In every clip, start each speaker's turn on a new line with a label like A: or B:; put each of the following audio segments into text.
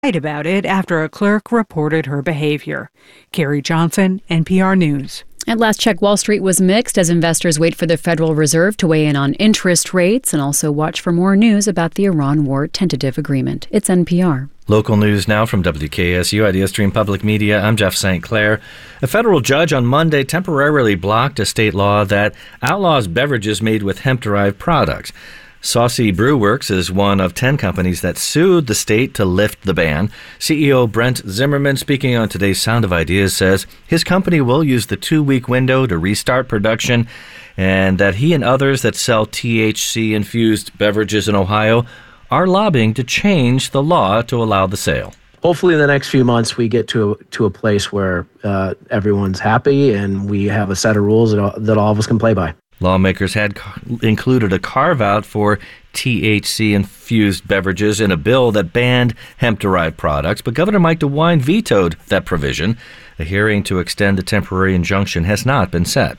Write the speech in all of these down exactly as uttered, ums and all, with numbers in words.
A: about it after a clerk reported her behavior. Carrie Johnson, N P R News.
B: At last check, Wall Street was mixed as investors wait for the Federal Reserve to weigh in on interest rates and also watch for more news about the Iran war tentative agreement. It's N P R.
C: Local news now from W K S U Idea Stream Public Media. I'm Jeff Saint Clair. A federal judge on Monday temporarily blocked a state law that outlaws beverages made with hemp-derived products. Saucy Brewworks is one of ten companies that sued the state to lift the ban. C E O Brent Zimmerman, speaking on today's Sound of Ideas, says his company will use the two-week window to restart production and that he and others that sell T H C-infused beverages in Ohio are lobbying to change the law to allow the sale.
D: Hopefully in the next few months we get to a, to a place where uh, everyone's happy and we have a set of rules that all, that all of us can play by.
C: Lawmakers had ca- included a carve-out for T H C-infused beverages in a bill that banned hemp-derived products, but Governor Mike DeWine vetoed that provision. A hearing to extend the temporary injunction has not been set.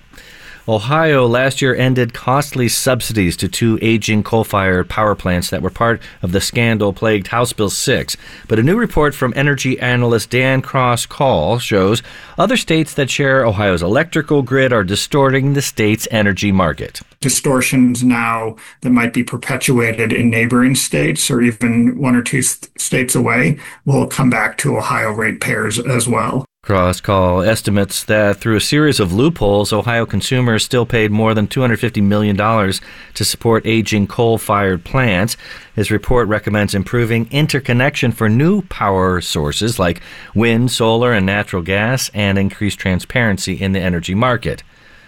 C: Ohio last year ended costly subsidies to two aging coal-fired power plants that were part of the scandal-plagued House Bill six. But a new report from energy analyst Dan Cross-Call shows other states that share Ohio's electrical grid are distorting the state's energy market.
E: Distortions now that might be perpetuated in neighboring states or even one or two st- states away will come back to Ohio ratepayers as well.
C: Cross-Call estimates that through a series of loopholes, Ohio consumers still paid more than two hundred fifty million dollars to support aging coal-fired plants. His report recommends improving interconnection for new power sources like wind, solar, and natural gas, and increased transparency in the energy market.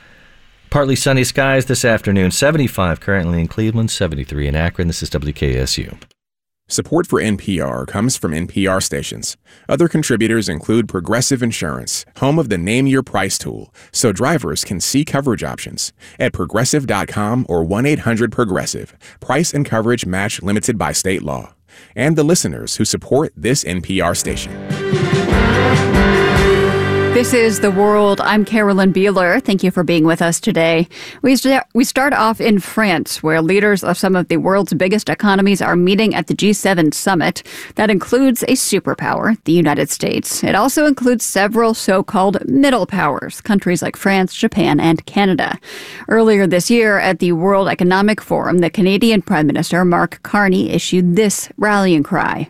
C: Partly sunny skies this afternoon, seventy-five currently in Cleveland, seventy-three in Akron. This is W K S U.
F: Support for N P R comes from N P R stations. Other contributors include Progressive Insurance, home of the Name Your Price tool, so drivers can see coverage options at progressive dot com or one eight hundred progressive. Price and coverage match limited by state law. And the listeners who support this N P R station.
B: This is The World. I'm Carolyn Beeler. Thank you for being with us today. We st- we start off in France, where leaders of some of the world's biggest economies are meeting at the G seven summit. That includes a superpower, the United States. It also includes several so-called middle powers, countries like France, Japan, and Canada. Earlier this year at the World Economic Forum, the Canadian Prime Minister Mark Carney issued this rallying cry.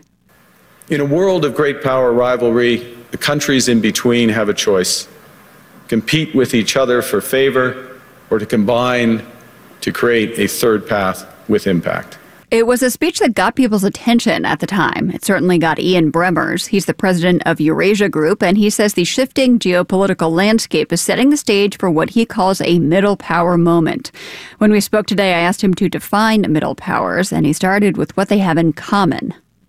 G: In a world of great power rivalry, the countries in between have a choice: compete with each other for favor or to combine to create a third path with impact.
B: It was a speech that got people's attention at the time. It certainly got Ian Bremmer's. He's the president of Eurasia Group, and he says the shifting geopolitical landscape is setting the stage for what he calls a middle power moment. When we spoke today, I asked him to define middle powers, and he started with what they have in common.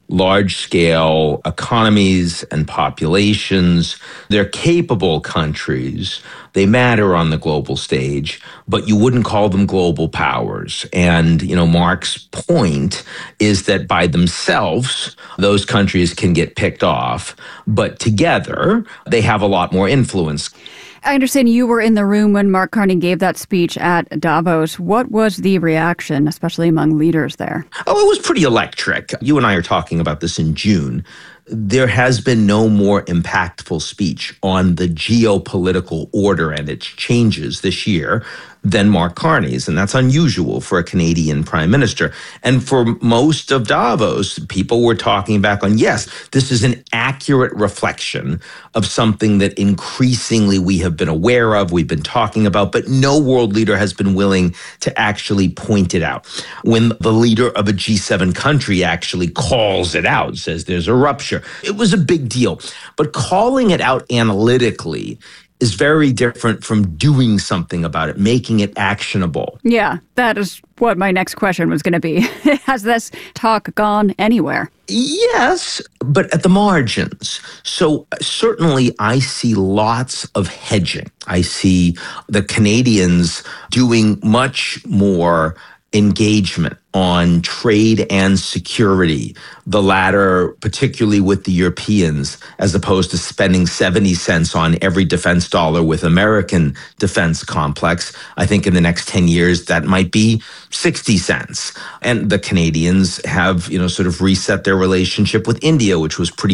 H: Large-scale economies and populations. They're capable countries. They matter on the global stage, but you wouldn't call them global powers. And, you know, Mark's point is that by themselves, those countries can get picked off, but together, they have a lot more influence.
B: I understand you were in the room when Mark Carney gave that speech at Davos. What was the reaction, especially among leaders there?
H: Oh, it was pretty electric. You and I are talking about this in June. There has been no more impactful speech on the geopolitical order and its changes this year than Mark Carney's, and that's unusual for a Canadian prime minister. And for most of Davos, people were talking back on, yes, this is an accurate reflection of something that increasingly we have been aware of, we've been talking about, but no world leader has been willing to actually point it out. When the leader of a G seven country actually calls it out, says there's a rupture, it was a big deal. But calling it out analytically is very different from doing something about it, making it actionable.
B: Yeah, that is what my next question was going to be. Has this talk gone anywhere?
H: Yes, but at the margins. So certainly I see lots of hedging. I see the Canadians doing much more engagement on trade and security, the latter particularly with the Europeans, as opposed to spending seventy cents on every defense dollar with American defense complex. I think in the next ten years, that might be sixty cents. And the Canadians have, you know, sort of reset their relationship with India, which was pretty